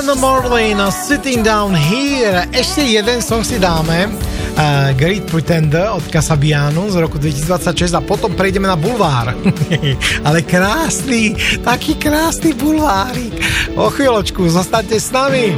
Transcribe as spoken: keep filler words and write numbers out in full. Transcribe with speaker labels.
Speaker 1: Dana Marlin, Sitting Down Here. Ešte jeden song si dáme. Uh, Great Pretender od Kasabianu z roku dvetisícdvadsaťšesť a potom prejdeme na bulvár. Ale krásny, taký krásny bulvárik. O chvíľočku, zostaňte s nami.